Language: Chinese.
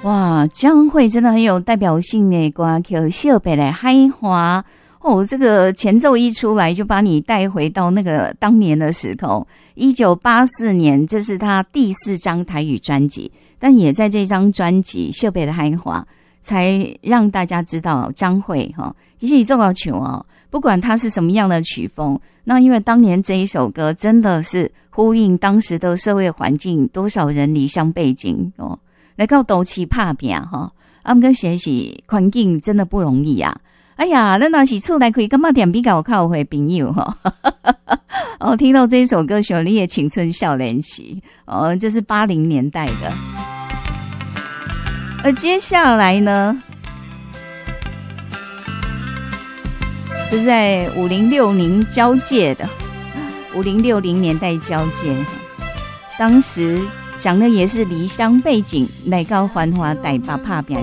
哇，江蕙真的很有代表性的歌曲《惜别的海花》哦，这个前奏一出来就把你带回到那个当年的时候。1984年，这是他第4张台语专辑，但也在这张专辑《惜别的海花》才让大家知道江蕙哈，其实这个曲哦，不管它是什么样的曲风，那因为当年这一首歌真的是呼应当时的社会环境，多少人离乡背井哦。来到斗气打拼哈，啊，不过学习环境真的不容易啊！哎呀，咱若是厝内开，感觉点比较靠回朋友哈。哦，听到这一首歌，想你的青春少年期哦，这是80年代的。而接下来呢，这是在50-60交界的50-60年代交界，当时讲的也是离乡背景来到繁华台北打拼